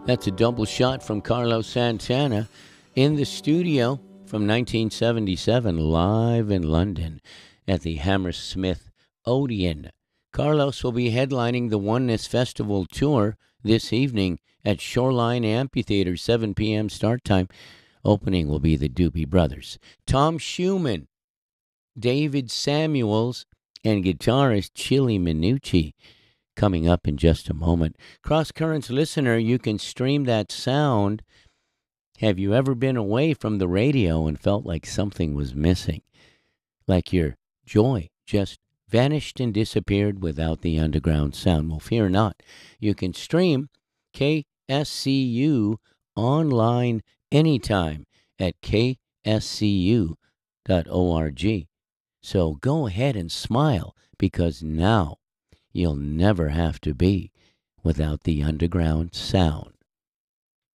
That's a double shot from Carlos Santana in the studio from 1977, live in London at the Hammersmith Odeon. Carlos will be headlining the Oneness Festival tour this evening at Shoreline Amphitheater, 7 p.m. start time. Opening will be the Doobie Brothers. Tom Schumann, David Samuels, and guitarist Chili Minucci coming up in just a moment. Cross Currents listener, you can stream that sound. Have you ever been away from the radio and felt like something was missing? Like your joy just vanished and disappeared without the underground sound? Well, fear not. You can stream KSCU online anytime at kscu.org. So go ahead and smile, because now you'll never have to be without the underground sound.